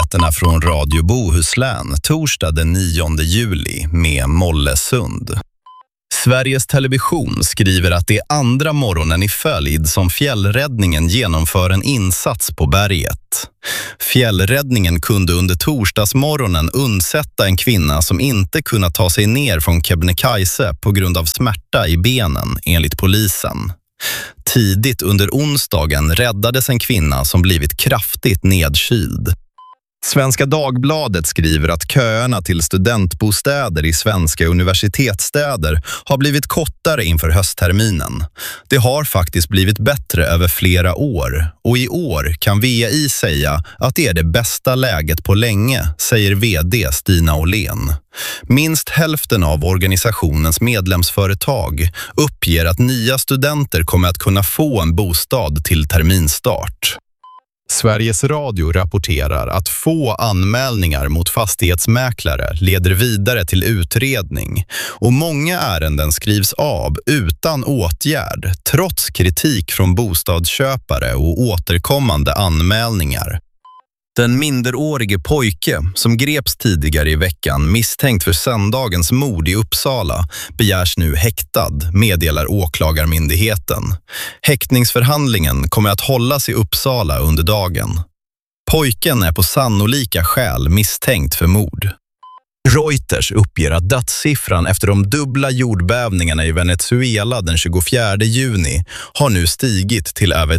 Nyheterna från Radio Bohuslän, torsdag den 9 juli med Molle Sund. Sveriges Television skriver att det är andra morgonen i följd som fjällräddningen genomför en insats på berget. Fjällräddningen kunde under torsdagsmorgonen undsätta en kvinna som inte kunnat ta sig ner från Kebnekaise på grund av smärta i benen, enligt polisen. Tidigt under onsdagen räddades en kvinna som blivit kraftigt nedkyld. Svenska Dagbladet skriver att köerna till studentbostäder i svenska universitetsstäder har blivit kortare inför höstterminen. Det har faktiskt blivit bättre över flera år, och i år kan VI säga att det är det bästa läget på länge, säger vd Stina Åhlén. Minst hälften av organisationens medlemsföretag uppger att nya studenter kommer att kunna få en bostad till terminstart. Sveriges Radio rapporterar att få anmälningar mot fastighetsmäklare leder vidare till utredning, och många ärenden skrivs av utan åtgärd trots kritik från bostadsköpare och återkommande anmälningar. Den minderårige pojke som greps tidigare i veckan misstänkt för söndagens mord i Uppsala begärs nu häktad, meddelar åklagarmyndigheten. Häktningsförhandlingen kommer att hållas i Uppsala under dagen. Pojken är på sannolika skäl misstänkt för mord. Reuters uppger att dödssiffran efter de dubbla jordbävningarna i Venezuela den 24 juni har nu stigit till över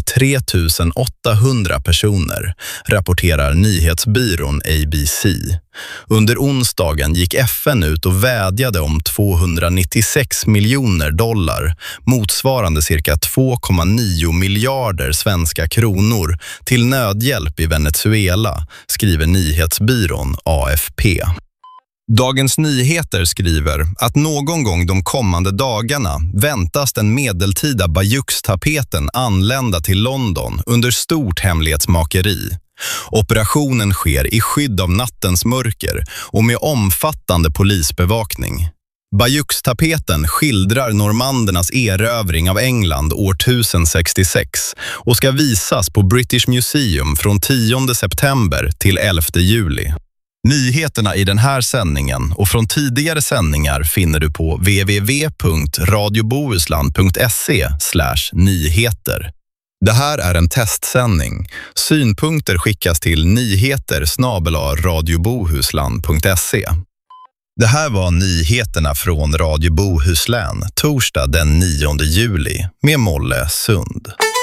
3800 personer, rapporterar nyhetsbyrån ABC. Under onsdagen gick FN ut och vädjade om $296 miljoner, motsvarande cirka 2,9 miljarder svenska kronor, till nödhjälp i Venezuela, skriver nyhetsbyrån AFP. Dagens Nyheter skriver att någon gång de kommande dagarna väntas den medeltida Bayeux-tapeten anlända till London under stort hemlighetsmakeri. Operationen sker i skydd av nattens mörker och med omfattande polisbevakning. Bayeux-tapeten skildrar normandernas erövring av England år 1066 och ska visas på British Museum från 10 september till 11 juli. Nyheterna i den här sändningen och från tidigare sändningar finner du på www.radiobohusland.se/nyheter. Det här är en testsändning. Synpunkter skickas till nyheter@radiobohusland.se. Det här var nyheterna från Radio Bohuslän, torsdag den 9 juli med Molle Sund.